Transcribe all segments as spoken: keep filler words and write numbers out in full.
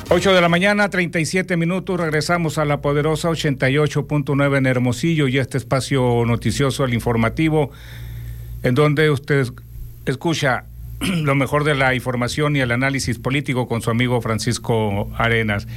ocho de la mañana, treinta y siete minutos, regresamos a la poderosa ochenta y ocho punto nueve en Hermosillo y este espacio noticioso, el informativo, en donde usted escucha lo mejor de la información y el análisis político con su amigo Francisco Arenas.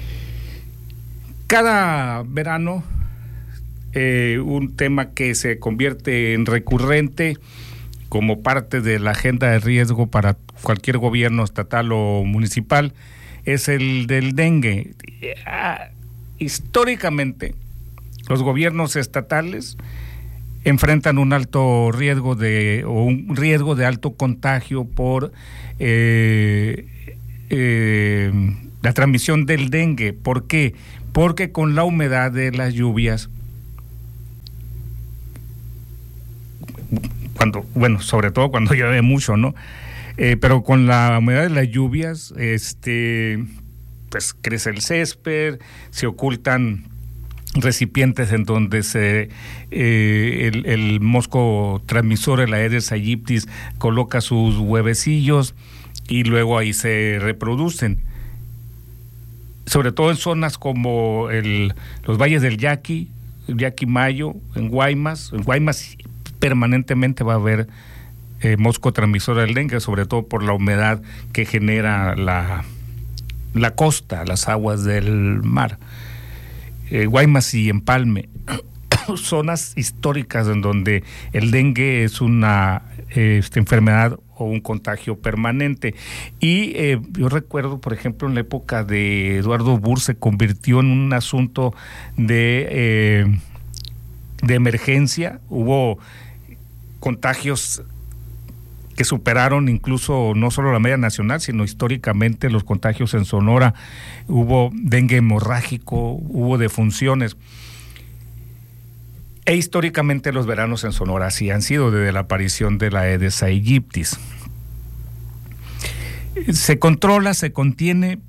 Cada verano, eh, un tema que se convierte en recurrente como parte de la agenda de riesgo para cualquier gobierno estatal o municipal, es el del dengue. Ah, históricamente, los gobiernos estatales enfrentan un alto riesgo de o un riesgo de alto contagio por eh, eh, la transmisión del dengue. ¿Por qué? Porque con la humedad de las lluvias, cuando, bueno, sobre todo cuando llueve mucho, ¿no? Eh, pero con la humedad de las lluvias, este, pues crece el césped, se ocultan recipientes en donde se eh, el, el mosco transmisor, el Aedes aegypti, coloca sus huevecillos y luego ahí se reproducen. Sobre todo en zonas como el, los valles del Yaqui, el Yaqui Mayo, en Guaymas, en Guaymas permanentemente va a haber eh, mosco transmisor del dengue, sobre todo por la humedad que genera la, la costa, las aguas del mar. Eh, Guaymas y Empalme, zonas históricas en donde el dengue es una eh, esta enfermedad o un contagio permanente. Y eh, yo recuerdo, por ejemplo, en la época de Eduardo Burr se convirtió en un asunto de, eh, de emergencia. Hubo contagios que superaron incluso no solo la media nacional, sino históricamente los contagios en Sonora. Hubo dengue hemorrágico, hubo defunciones. E históricamente los veranos en Sonora sí han sido desde la aparición de la Aedes aegypti. Se controla, se contiene,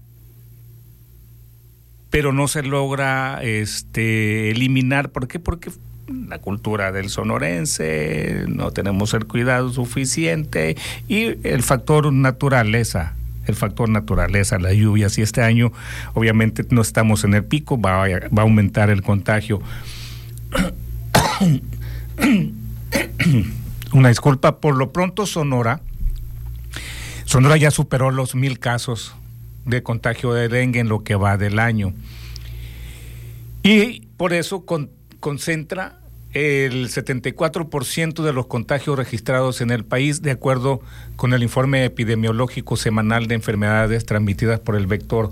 pero no se logra este, eliminar. ¿Por qué? Porque la cultura del sonorense, no tenemos el cuidado suficiente y el factor naturaleza, el factor naturaleza, las lluvias, y este año obviamente no estamos en el pico, va a, va a aumentar el contagio. Una disculpa, por lo pronto Sonora, Sonora ya superó los mil casos de contagio de dengue en lo que va del año y por eso con, concentra el setenta y cuatro por ciento de los contagios registrados en el país, de acuerdo con el informe epidemiológico semanal de enfermedades transmitidas por el vector.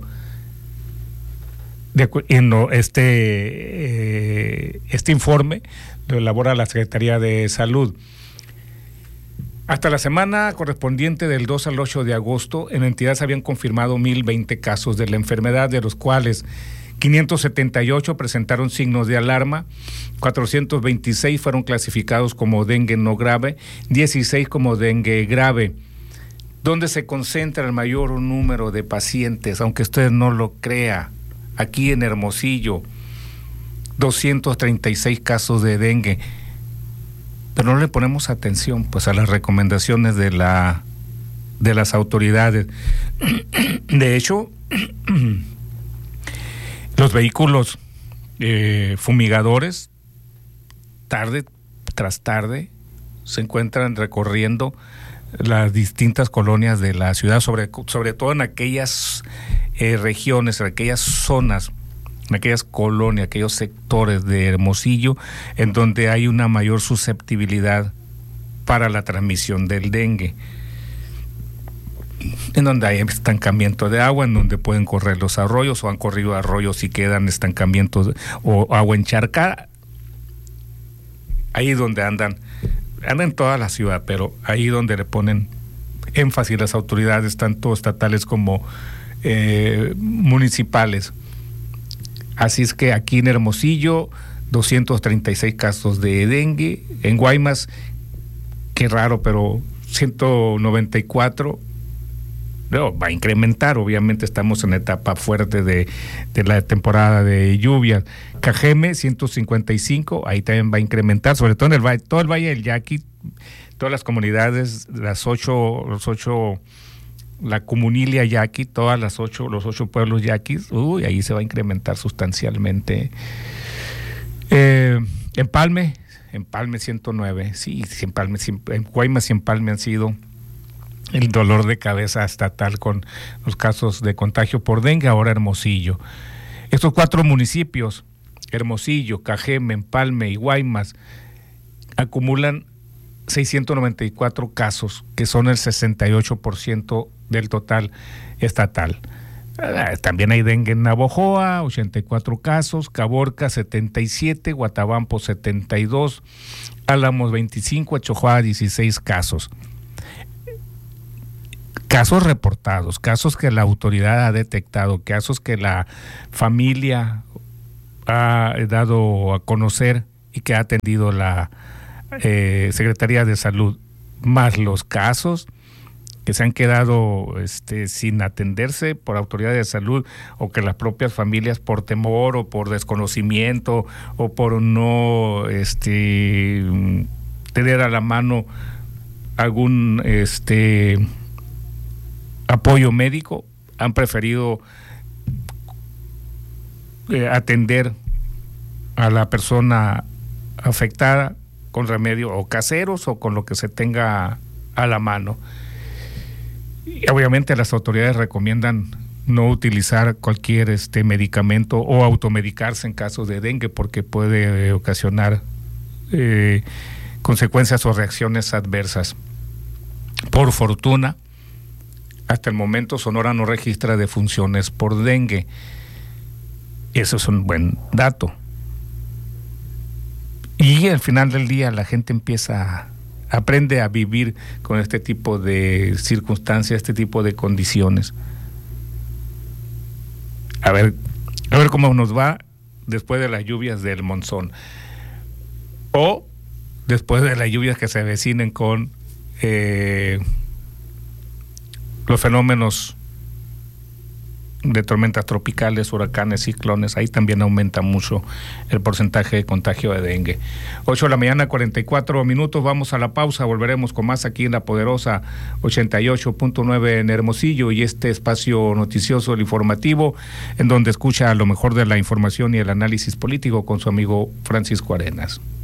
De, no, este, eh, este informe lo elabora la Secretaría de Salud. Hasta la semana correspondiente del dos al ocho de agosto, en la entidad se habían confirmado mil veinte casos de la enfermedad, de los cuales quinientos setenta y ocho presentaron signos de alarma, cuatrocientos veintiséis fueron clasificados como dengue no grave, dieciséis como dengue grave. ¿Dónde se concentra el mayor número de pacientes? Aunque usted no lo crea, aquí en Hermosillo, doscientos treinta y seis casos de dengue. Pero no le ponemos atención pues a las recomendaciones de la de las autoridades. De hecho, los vehículos eh, fumigadores, tarde tras tarde, se encuentran recorriendo las distintas colonias de la ciudad, sobre, sobre todo en aquellas eh, regiones, en aquellas zonas, en aquellas colonias, aquellos sectores de Hermosillo, en donde hay una mayor susceptibilidad para la transmisión del dengue, en donde hay estancamiento de agua, en donde pueden correr los arroyos, o han corrido arroyos y quedan estancamientos o agua encharcada. Ahí donde andan, andan en toda la ciudad, pero ahí donde le ponen énfasis las autoridades, tanto estatales como eh, municipales. Así es que aquí en Hermosillo, doscientos treinta y seis casos de dengue. En Guaymas, qué raro, pero ciento noventa y cuatro. No, va a incrementar, obviamente estamos en etapa fuerte de, de la temporada de lluvias. Cajeme, ciento cincuenta y cinco, ahí también va a incrementar, sobre todo en el valle, todo el Valle del Yaqui, todas las comunidades, las ocho, los ocho la comunilia yaqui, todas las ocho, los ocho pueblos yaquis, uy, ahí se va a incrementar sustancialmente. Eh, Empalme, Empalme ciento nueve, sí, Empalme, en Guaymas y Empalme han sido el dolor de cabeza estatal con los casos de contagio por dengue, ahora Hermosillo. Estos cuatro municipios, Hermosillo, Cajeme, Empalme y Guaymas, acumulan seiscientos noventa y cuatro casos, que son el sesenta y ocho por ciento del total estatal. También hay dengue en Navojoa, ochenta y cuatro casos, Caborca setenta y siete, Guatabampo setenta y dos, Álamos veinticinco, Achojoa dieciséis casos. Casos reportados, casos que la autoridad ha detectado, casos que la familia ha dado a conocer y que ha atendido la eh, Secretaría de Salud, más los casos que se han quedado este, sin atenderse por autoridades de salud, o que las propias familias por temor o por desconocimiento o por no este, tener a la mano algún este, apoyo médico, han preferido eh, atender a la persona afectada con remedio o caseros o con lo que se tenga a la mano. Y obviamente las autoridades recomiendan no utilizar cualquier este medicamento o automedicarse en casos de dengue, porque puede eh, ocasionar eh, consecuencias o reacciones adversas. Por fortuna, hasta el momento Sonora no registra defunciones por dengue. Eso es un buen dato. Y al final del día la gente empieza a aprende a vivir con este tipo de circunstancias, este tipo de condiciones. A ver, a ver cómo nos va después de las lluvias del monzón, o después de las lluvias que se avecinen con eh, los fenómenos de tormentas tropicales, huracanes, ciclones. Ahí también aumenta mucho el porcentaje de contagio de dengue. ocho de la mañana, cuarenta y cuatro minutos, vamos a la pausa, volveremos con más aquí en La Poderosa ochenta y ocho punto nueve en Hermosillo, y este espacio noticioso, el informativo, en donde escucha lo mejor de la información y el análisis político con su amigo Francisco Arenas.